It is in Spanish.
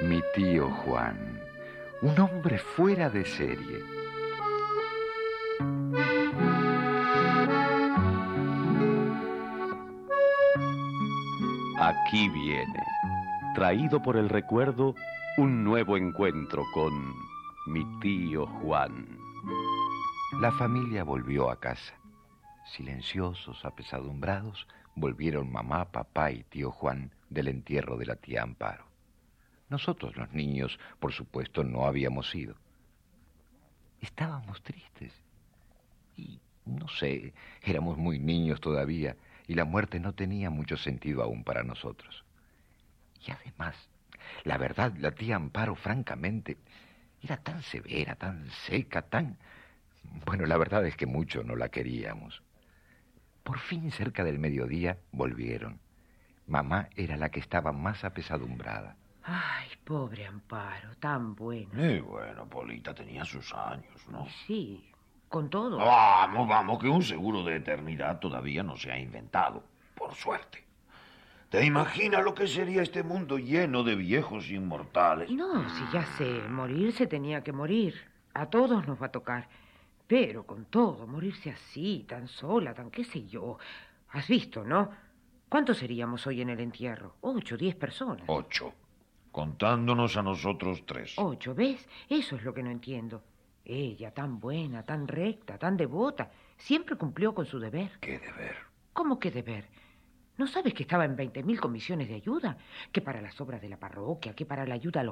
Mi tío Juan, un hombre fuera de serie. Aquí viene, traído por el recuerdo, un nuevo encuentro con mi tío Juan. La familia volvió a casa. Silenciosos, apesadumbrados, volvieron mamá, papá y tío Juan del entierro de la tía Amparo. Nosotros, los niños, por supuesto, no habíamos ido. Estábamos tristes. Y, no sé, éramos muy niños todavía y la muerte no tenía mucho sentido aún para nosotros. Y además, la verdad, la tía Amparo, francamente, era tan severa, tan seca, tan... Bueno, la verdad es que mucho no la queríamos. Por fin, cerca del mediodía, volvieron. Mamá era la que estaba más apesadumbrada. Ay, pobre Amparo, tan buena. Y bueno, Polita tenía sus años, ¿no? Sí, con todo. Vamos, que un seguro de eternidad todavía no se ha inventado, por suerte. ¿Te imaginas lo que sería este mundo lleno de viejos inmortales? No, si ya sé, morir se tenía que morir. A todos nos va a tocar. Pero con todo, morirse así, tan sola, tan qué sé yo. Has visto, ¿no? ¿Cuántos seríamos hoy en el entierro? 8, 10 personas. 8, contándonos a nosotros 3. 8, ¿ves? Eso es lo que no entiendo. Ella, tan buena, tan recta, tan devota, siempre cumplió con su deber. ¿Qué deber? ¿Cómo qué deber? ¿No sabes que estaba en 20.000 comisiones de ayuda? Que para las obras de la parroquia, que para la ayuda a los